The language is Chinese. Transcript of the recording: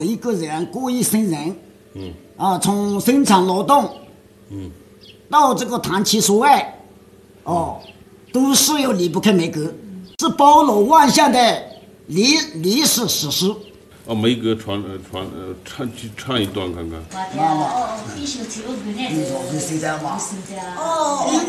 一个人过一生人，从生产劳动，到这个谈情说爱，都是要离不开梅格，是包罗万象的历史史诗。 梅格唱一段看看。 必须听我跟你说， 你说是谁的嘛？ 因